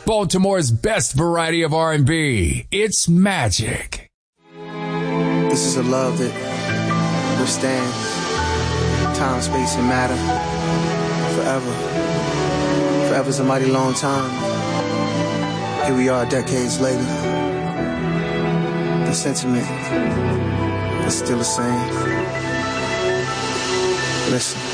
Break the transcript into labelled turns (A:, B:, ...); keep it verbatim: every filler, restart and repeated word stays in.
A: Baltimore's best variety of R and B. It's magic.
B: This is a love that withstands time, space, and matter forever. Forever's a mighty long time. Here we are decades later. The sentiment is still the same. Listen.